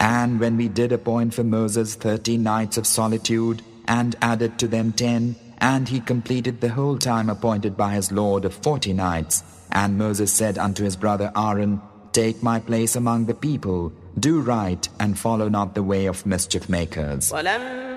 And when we did appoint for Moses 30 nights of solitude, and added to them 10, and he completed the whole time appointed by his Lord of 40 nights. And Moses said unto his brother Aaron, Take my place among the people, do right, and follow not the way of mischief makers.